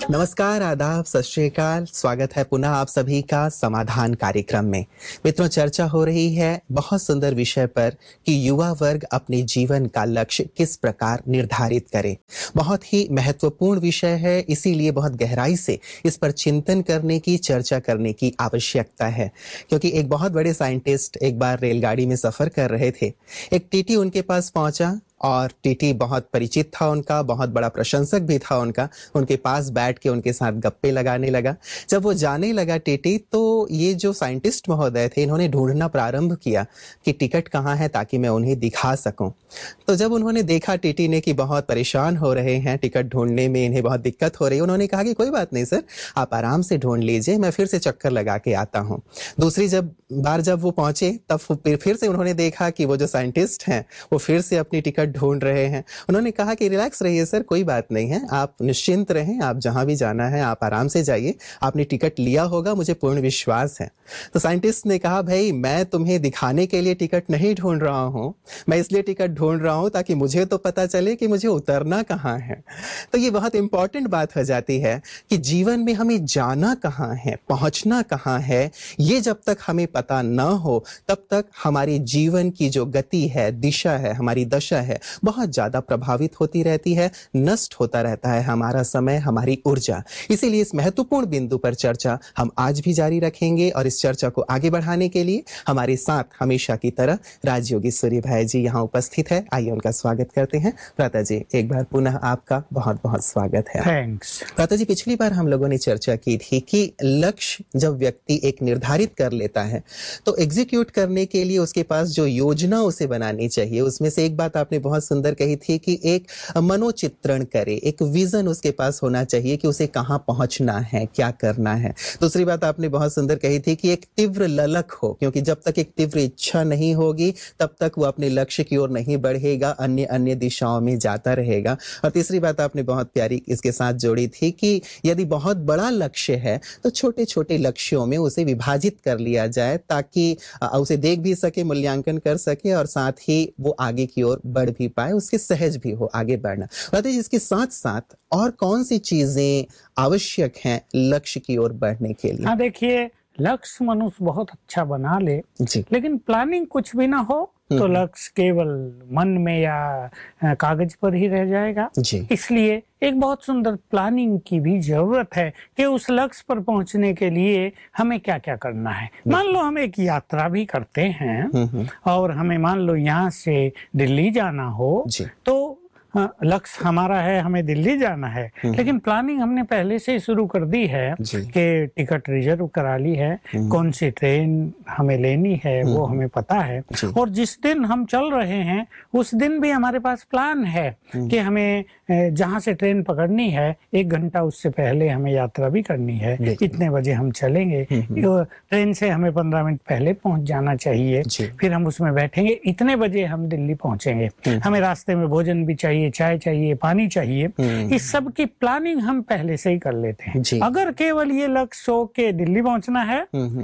नमस्कार, आदाब, सत श्री अकाल। स्वागत है पुनः आप सभी का समाधान कार्यक्रम में। मित्रों, चर्चा हो रही है बहुत सुंदर विषय पर कि युवा वर्ग अपने जीवन का लक्ष्य किस प्रकार निर्धारित करे। बहुत ही महत्वपूर्ण विषय है, इसीलिए बहुत गहराई से इस पर चिंतन करने की, चर्चा करने की आवश्यकता है। क्योंकि एक बहुत बड़े साइंटिस्ट एक बार रेलगाड़ी में सफर कर रहे थे। एक टीटी उनके पास पहुंचा और टीटी बहुत परिचित था उनका, बहुत बड़ा प्रशंसक भी था उनका। उनके पास बैठ के उनके साथ गप्पे लगाने लगा। जब वो जाने लगा टीटी, तो ये जो साइंटिस्ट महोदय थे, इन्होंने ढूंढना प्रारंभ किया कि टिकट कहाँ है ताकि मैं उन्हें दिखा सकूं। तो जब उन्होंने देखा टीटी ने कि बहुत परेशान हो रहे हैं, टिकट ढूंढने में इन्हें बहुत दिक्कत हो रही है, उन्होंने कहा कि कोई बात नहीं सर, आप आराम से ढूंढ लीजिए, मैं फिर से चक्कर लगा के आता हूँ। दूसरी बार जब वो पहुंचे, तब फिर से उन्होंने देखा कि वो जो साइंटिस्ट हैं वो फिर से अपनी टिकट ढूंढ रहे हैं। उन्होंने कहा कि रिलैक्स रहिए सर, कोई बात नहीं है, आप निश्चिंत रहें, आप जहां भी जाना है आप आराम से जाइए, आपने टिकट लिया होगा, मुझे पूर्ण विश्वास है। तो साइंटिस्ट ने कहा, भाई मैं तुम्हें दिखाने के लिए टिकट नहीं ढूंढ रहा हूं, मैं इसलिए टिकट ढूंढ रहा हूं ताकि मुझे तो पता चले कि मुझे उतरना कहां है। तो ये बहुत इंपॉर्टेंट बात हो जाती है कि जीवन में हमें जाना कहां है, पहुंचना कहां है, ये जब तक हमें पता न हो तब तक हमारे जीवन की जो गति है, दिशा है, हमारी दशा है, बहुत ज्यादा प्रभावित होती रहती है, नष्ट होता रहता है हमारा समय, हमारी ऊर्जा। इसीलिए इस महत्वपूर्ण बिंदु पर चर्चा हम आज भी जारी रखेंगे और इस चर्चा को आगे बढ़ाने के लिए हमारे साथ हमेशा की तरह राजयोगी सूर्य भाई जी यहाँ उपस्थित है। आइए उनका स्वागत करते हैं। प्राता जी, एक बार पुनः आपका बहुत बहुत स्वागत है। थैंक्स। प्राता जी, पिछली बार हम लोगों ने चर्चा की थी कि लक्ष्य जब व्यक्ति एक निर्धारित कर लेता है तो एग्जीक्यूट करने के लिए उसके पास जो योजना उसे बनानी चाहिए, उसमें से एक बात आपने बहुत सुंदर कही थी कि एक मनोचित्रण करे, एक विजन उसके पास होना चाहिए कि उसे कहां पहुंचना है, क्या करना है। दूसरी बात आपने बहुत सुंदर कही थी कि एक तीव्र ललक हो, क्योंकि जब तक एक तीव्र इच्छा नहीं होगी तब तक वो अपने लक्ष्य की ओर नहीं बढ़ेगा, अन्य अन्य दिशाओं में जाता रहेगा। और तीसरी बात आपने बहुत प्यारी इसके साथ जोड़ी थी कि यदि बहुत बड़ा लक्ष्य है तो छोटे छोटे लक्ष्यों में उसे विभाजित कर लिया जाए ताकि उसे देख भी सके, मूल्यांकन कर सके और साथ ही वो आगे की ओर बढ़ भी पाए, उसके सहज भी हो आगे बढ़ना। इसके साथ साथ और कौन सी चीजें आवश्यक हैं लक्ष्य की ओर बढ़ने के लिए? हाँ, देखिए, लक्ष्य मनुष्य बहुत अच्छा बना ले जी। लेकिन प्लानिंग कुछ भी ना हो तो लक्ष्य केवल मन में या कागज पर ही रह जाएगा जी। इसलिए एक बहुत सुंदर प्लानिंग की भी जरूरत है कि उस लक्ष्य पर पहुंचने के लिए हमें क्या क्या करना है। मान लो हम एक यात्रा भी करते हैं और हमें मान लो यहाँ से दिल्ली जाना हो तो लक्ष्य हमारा है हमें दिल्ली जाना है, लेकिन प्लानिंग हमने पहले से ही शुरू कर दी है कि टिकट रिजर्व करा ली है, कौन सी ट्रेन हमें लेनी है वो हमें पता है, और जिस दिन हम चल रहे हैं उस दिन भी हमारे पास प्लान है कि हमें जहाँ से ट्रेन पकड़नी है 1 घंटा उससे पहले हमें यात्रा भी करनी है, इतने बजे हम चलेंगे, ट्रेन से हमें 15 मिनट पहले पहुंच जाना चाहिए, फिर हम उसमें बैठेंगे, इतने बजे हम दिल्ली पहुंचेंगे, हमें रास्ते में भोजन भी चाहिए, चाय चाहिए, पानी चाहिए, इस सब की प्लानिंग हम पहले से ही कर लेते हैं। अगर केवल ये लक्ष्य हो के दिल्ली पहुंचना है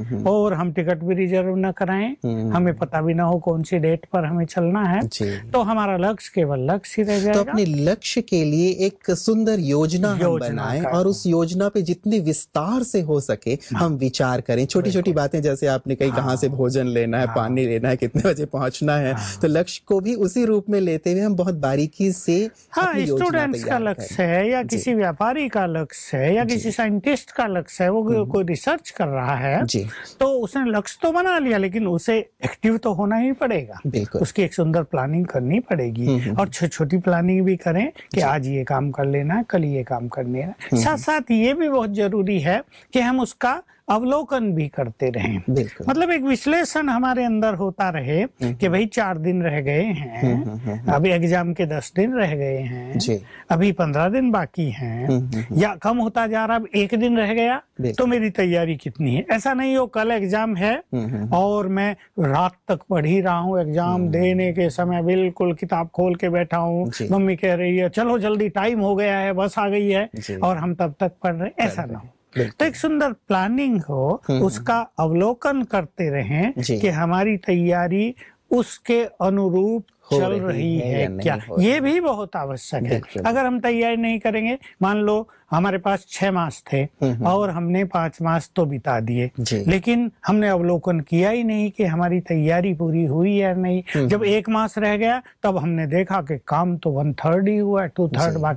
और हम टिकट भी रिजर्व न कराएं, हमें पता भी ना हो कौन सी डेट पर हमें चलना है, तो हमारा लक्ष्य केवल लक्ष्य ही रह जाएगा। तो अपने लक्ष्य के लिए एक सुंदर योजना हम बनाएं और उस योजना पे जितने विस्तार से हो सके हम विचार करें। छोटी छोटी बातें जैसे आपने कही, कहाँ से भोजन लेना है, पानी लेना है, कितने बजे पहुंचना है, तो लक्ष्य को भी उसी रूप में लेते हुए हम बहुत बारीकी से स्टूडेंट्स का लक्ष्य है या किसी व्यापारी का लक्ष्य है या किसी साइंटिस्ट का लक्ष्य है, वो कोई रिसर्च कर रहा है तो उसने लक्ष्य तो बना लिया लेकिन उसे एक्टिव तो होना ही पड़ेगा, उसकी एक सुंदर प्लानिंग करनी पड़ेगी और छोटी प्लानिंग भी करें कि आज ये काम कर लेना है, कल ये काम करने है। साथ साथ ये भी बहुत जरूरी है कि हम उसका अवलोकन भी करते रहें, मतलब एक विश्लेषण हमारे अंदर होता रहे कि भाई 4 दिन रह गए हैं, अभी एग्जाम के 10 दिन रह गए हैं, अभी 15 दिन बाकी हैं, या कम होता जा रहा, अब 1 दिन रह गया तो मेरी तैयारी कितनी है। ऐसा नहीं हो कल एग्जाम है और मैं रात तक पढ़ ही रहा हूँ, एग्जाम देने के समय बिल्कुल किताब खोल के बैठा हूँ, मम्मी कह रही है चलो जल्दी टाइम हो गया है, बस आ गई है, और हम तब तक पढ़ रहे, ऐसा ना हो। तो एक सुंदर प्लानिंग हो, उसका अवलोकन करते रहें कि हमारी तैयारी उसके अनुरूप चल रही है क्या, ये भी बहुत आवश्यक है। अगर हम तैयारी नहीं करेंगे, मान लो हमारे पास 6 मास थे और हमने 5 मास तो बिता दिए, लेकिन हमने अवलोकन किया ही नहीं कि हमारी तैयारी पूरी हुई या नहीं। जब 1 मास रह गया तब हमने देखा कि काम तो 1/3 ही हुआ, 2/3